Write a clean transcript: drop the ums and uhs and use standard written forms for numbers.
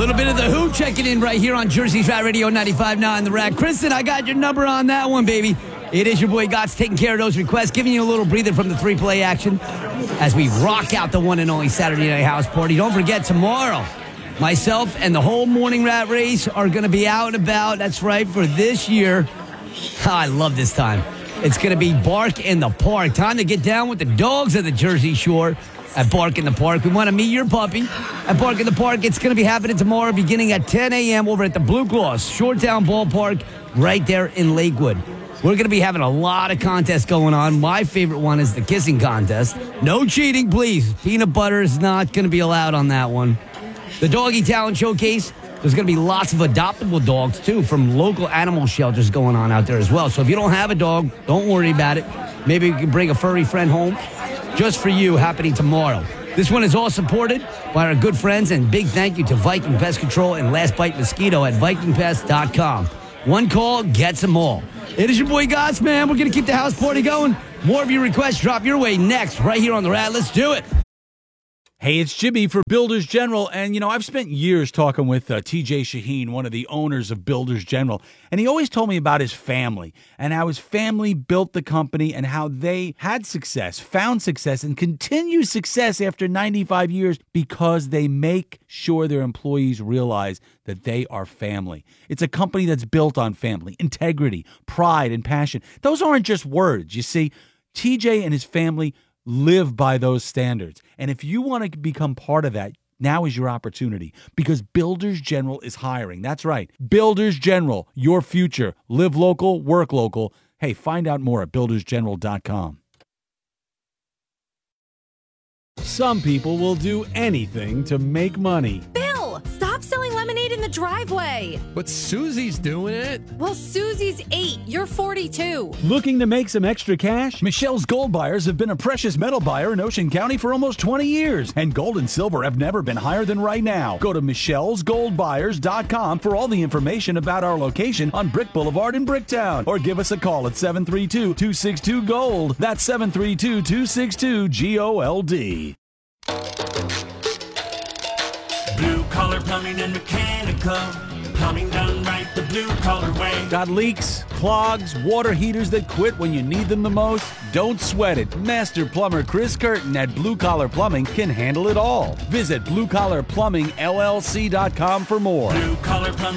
Little bit of the Who checking in right here on Jersey's Rat Radio 95.9 The Rat. Kristen, I got your number on that one, baby. It is your boy Gott's taking care of those requests, giving you a little breather from the 3-play action as we rock out the one and only Saturday Night House Party. Don't forget, tomorrow, myself and the whole morning Rat Race are going to be out and about. That's right, for this year. I love this time. It's going to be Bark in the Park. Time to get down with the dogs of the Jersey Shore at Bark in the Park. We want to meet your puppy at Bark in the Park. It's going to be happening tomorrow beginning at 10 a.m. over at the Blue Cross Shoretown Ballpark right there in Lakewood. We're going to be having a lot of contests going on. My favorite one is the kissing contest. No cheating, please. Peanut butter is not going to be allowed on that one. The Doggy Talent Showcase. There's going to be lots of adoptable dogs, too, from local animal shelters going on out there as well. So if you don't have a dog, don't worry about it. Maybe you can bring a furry friend home just for you, happening tomorrow. This one is all supported by our good friends, and big thank you to Viking Pest Control and Last Bite Mosquito at VikingPest.com. One call gets them all. It is your boy Goss, man. We're going to keep the house party going. More of your requests drop your way next, right here on The Rat. Let's do it. Hey, it's Jimmy for Builders General, and I've spent years talking with TJ Shaheen, one of the owners of Builders General, and he always told me about his family and how his family built the company and how they had success, found success, and continue success after 95 years because they make sure their employees realize that they are family. It's a company that's built on family, integrity, pride, and passion. Those aren't just words, you see. TJ and his family live by those standards. And if you want to become part of that, now is your opportunity, because Builders General is hiring. That's right. Builders General, your future. Live local, work local. Hey, find out more at buildersgeneral.com. Some people will do anything to make money. Bill, stop selling lemonade in the driveway. But Susie's doing it. Well, Susie's 8. You're 42. Looking to make some extra cash? Michelle's Gold Buyers have been a precious metal buyer in Ocean County for almost 20 years, and gold and silver have never been higher than right now. Go to michellesgoldbuyers.com for all the information about our location on Brick Boulevard in Bricktown, or give us a call at 732-262-GOLD. That's 732-262-GOLD. Blue Collar Plumbing and Mechanical. Plumbing done right the blue collar way. Got leaks, clogs, water heaters that quit when you need them the most? Don't sweat it. Master plumber Chris Curtin at Blue Collar Plumbing can handle it all. Visit bluecollarplumbingllc.com for more. Blue Collar Plumbing.